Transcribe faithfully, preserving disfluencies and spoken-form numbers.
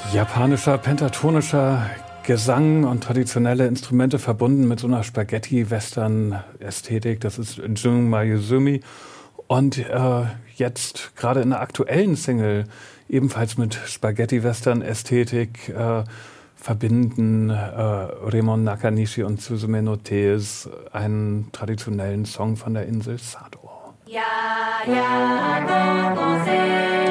Japanischer, pentatonischer Gesang und traditionelle Instrumente verbunden mit so einer Spaghetti-Western-Ästhetik. Das ist Jun Mayuzumi. Und äh, jetzt gerade in der aktuellen Single ebenfalls mit Spaghetti-Western-Ästhetik äh, verbinden äh, Remon Nakanishi und Suzume no Tees einen traditionellen Song von der Insel Sado. Ja, ja, go, go,